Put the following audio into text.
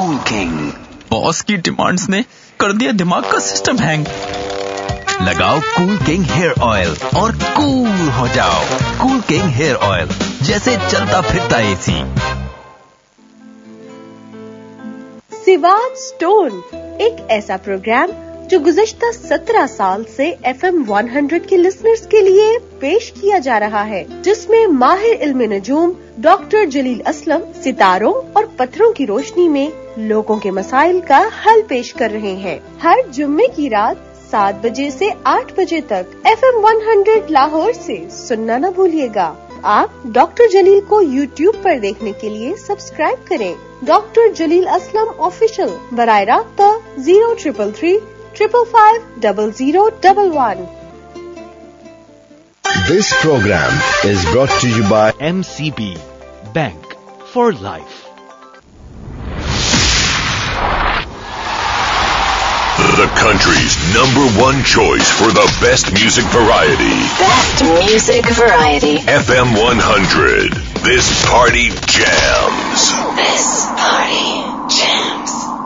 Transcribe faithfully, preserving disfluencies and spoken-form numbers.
Cool King. Boss की demands ने कर दिया दिमाग का सिस्टम हैंग। लगाओ Cool King हेयर ऑयल और कूल हो जाओ। Cool King हेयर ऑयल, जैसे चलता फिरता एसी। सिवाज स्टोन एक ऐसा प्रोग्राम जो गुज़श्ता सत्रह साल से एफ एम सौ के लिसनर्स के लिए पेश किया जा रहा है, जिसमें माहिर इल्म नजूम डॉक्टर जलील असलम सितारों और पत्थरों की रोशनी में लोगों के मसाइल का हल पेश कर रहे हैं। हर जुम्मे की रात सात बजे से आठ बजे तक एफ एम सौ लाहौर से सुनना न भूलिएगा। आप डॉक्टर जलील को यूट्यूब पर देखने के लिए सब्सक्राइब करें। डॉक्टर जलील असलम ऑफिशियल, बराह राब्ता zero triple three triple five double zero double one. This program is brought to you by M C B Bank for Life. The country's number one choice for the best music variety. Best music variety. F M one hundred. This party jams. This party jams.